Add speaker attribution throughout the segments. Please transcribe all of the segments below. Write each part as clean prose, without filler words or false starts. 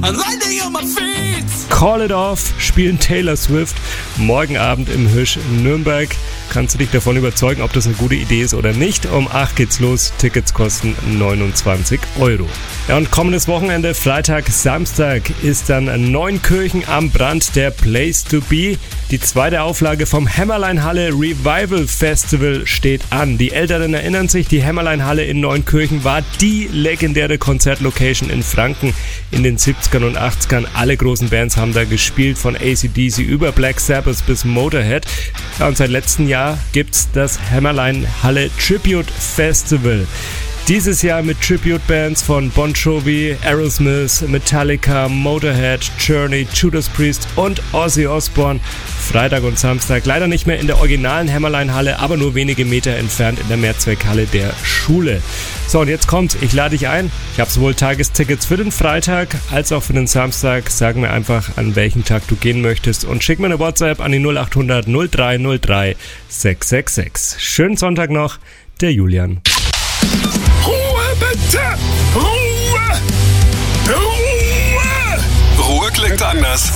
Speaker 1: Call It Off spielen Taylor Swift morgen Abend im Hirsch Nürnberg. Kannst du dich davon überzeugen, ob das eine gute Idee ist oder nicht? Um 8 geht's los, Tickets kosten 29 €. Ja, und kommendes Wochenende, Freitag, Samstag, ist dann Neunkirchen am Brand der Place to Be. Die zweite Auflage vom Hämmerleinhalle Revival Festival steht an. Die Älteren erinnern sich, die Hämmerleinhalle in Neunkirchen war die legendäre Konzertlocation in Franken in den 70ern und 80ern. Alle großen Bands haben da gespielt, von AC/DC über Black Sabbath bis Motorhead. Ja, und seit letztem Jahr gibt's das Hämmerleinhalle Tribute Festival. Dieses Jahr mit Tribute-Bands von Bon Jovi, Aerosmith, Metallica, Motorhead, Journey, Judas Priest und Ozzy Osbourne. Freitag und Samstag leider nicht mehr in der originalen Hämmerleinhalle, aber nur wenige Meter entfernt in der Mehrzweckhalle der Schule. So, und jetzt kommt's, ich lade dich ein. Ich habe sowohl Tagestickets für den Freitag als auch für den Samstag. Sag mir einfach, an welchen Tag du gehen möchtest und schick mir eine WhatsApp an die 0800 0303 666. Schönen Sonntag noch, der Julian.
Speaker 2: Ruhe bitte! Ruhe! Ruhe! Ruhe klingt anders.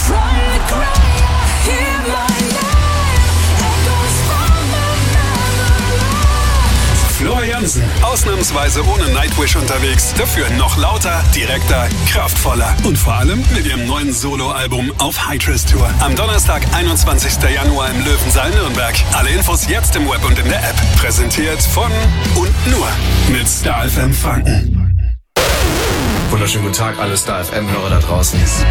Speaker 2: Floor Jansen, ausnahmsweise ohne Nightwish unterwegs, dafür noch lauter, direkter, kraftvoller und vor allem mit ihrem neuen Soloalbum auf Hydra's Tour. Am Donnerstag, 21. Januar im Löwensaal Nürnberg. Alle Infos jetzt im Web und in der App. Präsentiert von und nur mit Star FM Franken.
Speaker 3: Wunderschönen guten Tag, alle Star FM-Hörer da draußen.